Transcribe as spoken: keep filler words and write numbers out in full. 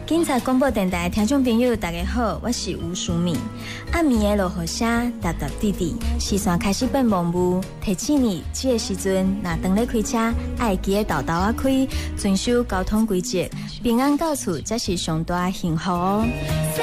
警察广播电台听众朋友，大家好，我是吴淑敏。暗暝的落雨声，哒哒滴滴，视线开始变模糊。提醒你，这个时阵，若当咧开车，爱记得豆豆啊开，遵守交通规则，平安到厝才是上大的幸福哦。